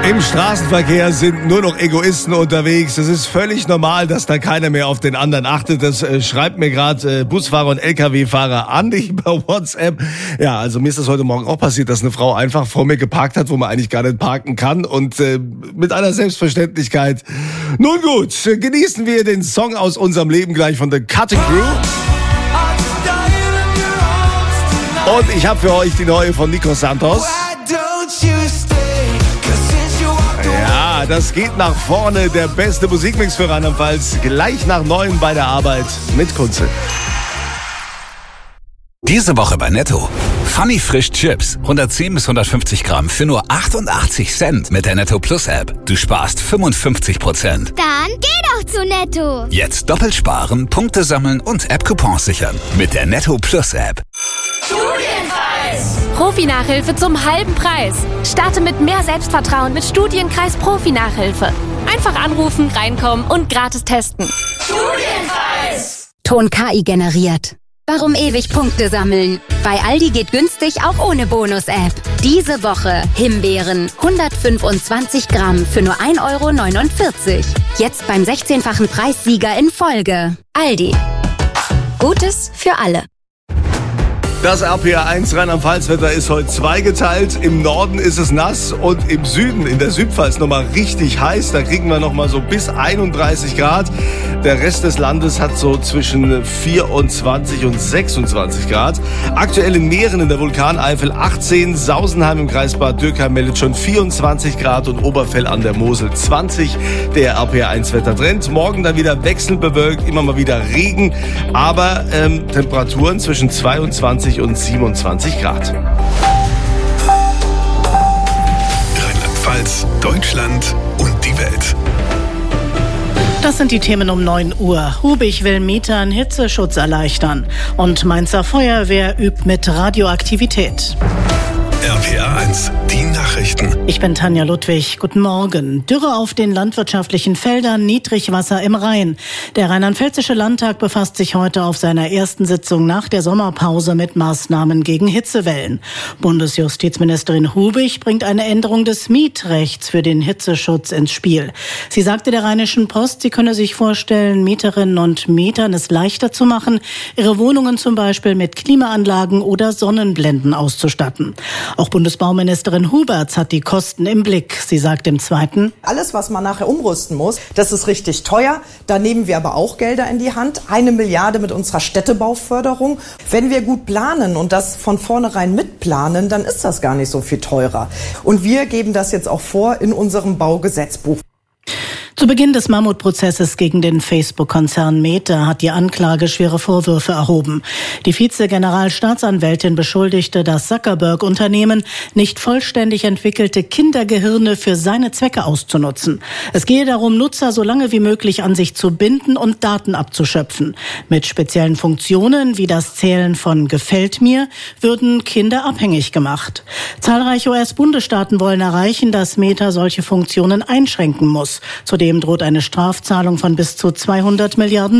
Im Straßenverkehr sind nur noch Egoisten unterwegs. Es ist völlig normal, dass da keiner mehr auf den anderen achtet. Das schreibt mir gerade Busfahrer und LKW-Fahrer Andi über WhatsApp. Ja, also mir ist das heute Morgen auch passiert, dass eine Frau einfach vor mir geparkt hat, wo man eigentlich gar nicht parken kann. Und mit einer Selbstverständlichkeit. Nun gut, genießen wir den Song aus unserem Leben gleich von The Cutting Crew. Und ich habe für euch die neue von Nico Santos. Ja, das geht nach vorne. Der beste Musikmix für Rheinland-Pfalz. Gleich nach 9 bei der Arbeit mit Kunze. Diese Woche bei Netto. Funny Frisch Chips. 110 bis 150 Gramm für nur 88 Cent mit der Netto Plus App. Du sparst 55%. Dann geh doch zu Netto. Jetzt doppelt sparen, Punkte sammeln und App-Coupons sichern. Mit der Netto Plus App. Studienkreis. Profi-Nachhilfe zum halben Preis. Starte mit mehr Selbstvertrauen mit Studienkreis Profi-Nachhilfe. Einfach anrufen, reinkommen und gratis testen. Studienkreis. Ton KI generiert. Warum ewig Punkte sammeln? Bei Aldi geht günstig auch ohne Bonus-App. Diese Woche Himbeeren 125 Gramm für nur 1,49 €. Jetzt beim 16-fachen Preissieger in Folge. Aldi. Gutes für alle. Das RPR1 Rheinland-Pfalz-Wetter ist heute zweigeteilt. Im Norden ist es nass und im Süden, in der Südpfalz, nochmal richtig heiß. Da kriegen wir nochmal so bis 31 Grad. Der Rest des Landes hat so zwischen 24 und 26 Grad. Aktuell in Mähren in der Vulkaneifel 18, Sausenheim im Kreis Bad Dürkheim meldet schon 24 Grad und Oberfell an der Mosel 20. Der RPR1-Wettertrend. Morgen dann wieder wechselnd bewölkt, immer mal wieder Regen, aber Temperaturen zwischen 22 und 27 Grad. Rheinland-Pfalz, Deutschland und die Welt. Das sind die Themen um 9 Uhr. Hubich will Mietern Hitzeschutz erleichtern. Und Mainzer Feuerwehr übt mit Radioaktivität. RPR1, die Nachrichten. Ich bin Tanja Ludwig. Guten Morgen. Dürre auf den landwirtschaftlichen Feldern, Niedrigwasser im Rhein. Der Rheinland-Pfälzische Landtag befasst sich heute auf seiner ersten Sitzung nach der Sommerpause mit Maßnahmen gegen Hitzewellen. Bundesjustizministerin Hubich bringt eine Änderung des Mietrechts für den Hitzeschutz ins Spiel. Sie sagte der Rheinischen Post, sie könne sich vorstellen, Mieterinnen und Mietern es leichter zu machen, ihre Wohnungen zum Beispiel mit Klimaanlagen oder Sonnenblenden auszustatten. Auch Bundesbauministerin Huberts hat die Kosten im Blick. Sie sagt im Zweiten: Alles, was man nachher umrüsten muss, das ist richtig teuer. Da nehmen wir aber auch Gelder in die Hand. 1 Milliarde mit unserer Städtebauförderung. Wenn wir gut planen und das von vornherein mitplanen, dann ist das gar nicht so viel teurer. Und wir geben das jetzt auch vor in unserem Baugesetzbuch. Zu Beginn des Mammutprozesses gegen den Facebook-Konzern Meta hat die Anklage schwere Vorwürfe erhoben. Die Vize-Generalstaatsanwältin beschuldigte das Zuckerberg-Unternehmen, nicht vollständig entwickelte Kindergehirne für seine Zwecke auszunutzen. Es gehe darum, Nutzer so lange wie möglich an sich zu binden und Daten abzuschöpfen. Mit speziellen Funktionen wie das Zählen von Gefällt mir würden Kinder abhängig gemacht. Zahlreiche US-Bundesstaaten wollen erreichen, dass Meta solche Funktionen einschränken muss. Zudem droht eine Strafzahlung von bis zu $200 Milliarden.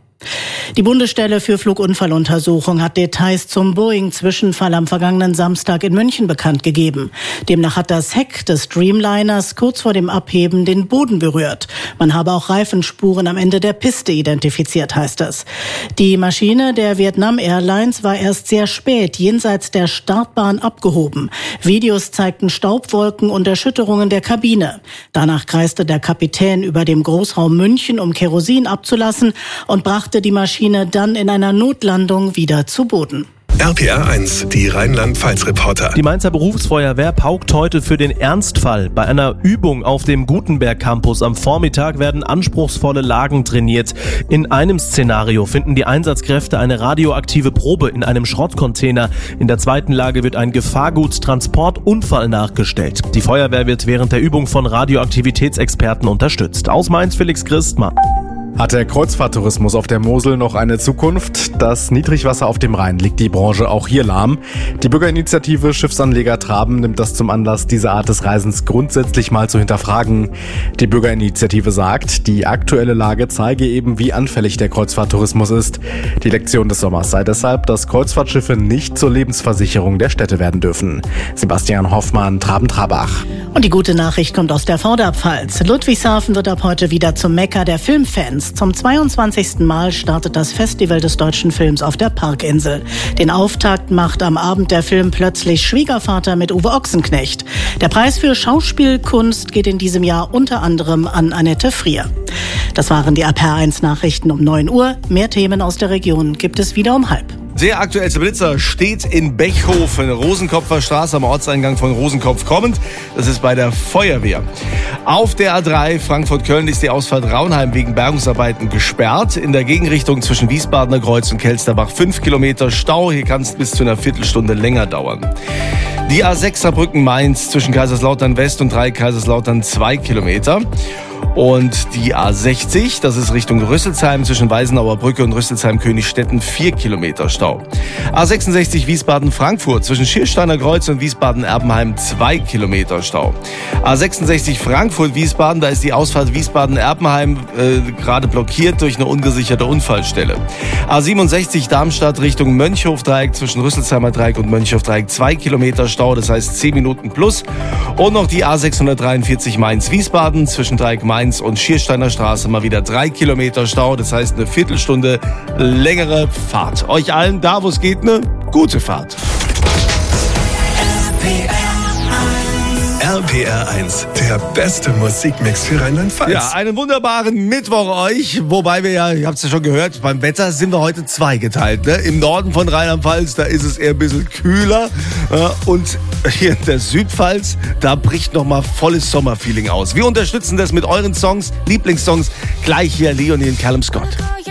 Die Bundesstelle für Flugunfalluntersuchung hat Details zum Boeing-Zwischenfall am vergangenen Samstag in München bekannt gegeben. Demnach hat das Heck des Dreamliners kurz vor dem Abheben den Boden berührt. Man habe auch Reifenspuren am Ende der Piste identifiziert, heißt es. Die Maschine der Vietnam Airlines war erst sehr spät jenseits der Startbahn abgehoben. Videos zeigten Staubwolken und Erschütterungen der Kabine. Danach kreiste der Kapitän über dem Großraum München, um Kerosin abzulassen, und brachte die Maschine dann in einer Notlandung wieder zu Boden. RPR1, die Rheinland-Pfalz-Reporter. Die Mainzer Berufsfeuerwehr paukt heute für den Ernstfall. Bei einer Übung auf dem Gutenberg-Campus am Vormittag werden anspruchsvolle Lagen trainiert. In einem Szenario finden die Einsatzkräfte eine radioaktive Probe in einem Schrottcontainer. In der zweiten Lage wird ein Gefahrguttransportunfall nachgestellt. Die Feuerwehr wird während der Übung von Radioaktivitätsexperten unterstützt. Aus Mainz Felix Christmann. Hat der Kreuzfahrttourismus auf der Mosel noch eine Zukunft? Das Niedrigwasser auf dem Rhein legt die Branche auch hier lahm. Die Bürgerinitiative Schiffsanleger Traben nimmt das zum Anlass, diese Art des Reisens grundsätzlich mal zu hinterfragen. Die Bürgerinitiative sagt, die aktuelle Lage zeige eben, wie anfällig der Kreuzfahrttourismus ist. Die Lektion des Sommers sei deshalb, dass Kreuzfahrtschiffe nicht zur Lebensversicherung der Städte werden dürfen. Sebastian Hoffmann, Traben-Trabach. Und die gute Nachricht kommt aus der Vorderpfalz. Ludwigshafen wird ab heute wieder zum Mekka der Filmfans. Zum 22. Mal startet das Festival des deutschen Films auf der Parkinsel. Den Auftakt macht am Abend der Film Plötzlich Schwiegervater mit Uwe Ochsenknecht. Der Preis für Schauspielkunst geht in diesem Jahr unter anderem an Annette Frier. Das waren die RPR1 Nachrichten um 9 Uhr. Mehr Themen aus der Region gibt es wieder um 12:30. Der aktuellste Blitzer steht in Bechhofen, Rosenkopfer Straße am Ortseingang von Rosenkopf kommend. Das ist bei der Feuerwehr. Auf der A3 Frankfurt-Köln ist die Ausfahrt Raunheim wegen Bergungsarbeiten gesperrt. In der Gegenrichtung zwischen Wiesbadener Kreuz und Kelsterbach 5 Kilometer Stau. Hier kann es bis zu einer Viertelstunde länger dauern. Die A6 Saarbrücken-Mainz zwischen Kaiserslautern West und Kaiserslautern 2 Kilometer. Und die A60, das ist Richtung Rüsselsheim zwischen Weisenauer Brücke und Rüsselsheim-Königstetten 4 Kilometer Stau. A66 Wiesbaden-Frankfurt zwischen Schiersteiner Kreuz und Wiesbaden-Erbenheim 2 Kilometer Stau. A66 Frankfurt-Wiesbaden, da ist die Ausfahrt Wiesbaden-Erbenheim gerade blockiert durch eine ungesicherte Unfallstelle. A67 Darmstadt Richtung Mönchhofdreieck zwischen Rüsselsheimer Dreieck und Mönchhofdreieck 2 Kilometer Stau, das heißt 10 Minuten plus. Und noch die A643 Mainz-Wiesbaden zwischen Dreieck Mainz und Schiersteiner Straße mal wieder 3 Kilometer Stau. Das heißt eine Viertelstunde längere Fahrt. Euch allen, da wo es geht, eine gute Fahrt. RPR1, der beste Musikmix für Rheinland-Pfalz. Ja, einen wunderbaren Mittwoch euch. Wobei wir ja, ihr habt es ja schon gehört, beim Wetter sind wir heute zweigeteilt. Ne? Im Norden von Rheinland-Pfalz, da ist es eher ein bisschen kühler. Und hier in der Südpfalz, da bricht nochmal volles Sommerfeeling aus. Wir unterstützen das mit euren Songs, Lieblingssongs. Gleich hier Leonie und Callum Scott.